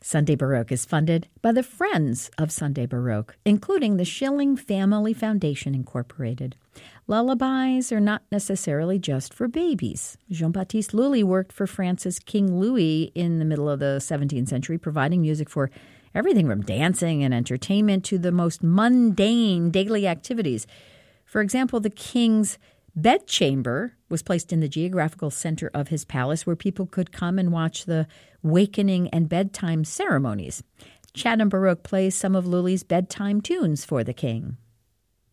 Sunday Baroque is funded by the Friends of Sunday Baroque, including the Schilling Family Foundation, Incorporated. Lullabies are not necessarily just for babies. Jean-Baptiste Lully worked for France's King Louis in the middle of the 17th century, providing music for everything from dancing and entertainment to the most mundane daily activities. For example, the king's bedchamber was placed in the geographical center of his palace where people could come and watch the wakening and bedtime ceremonies. Chatham Baroque plays some of Lully's bedtime tunes for the king.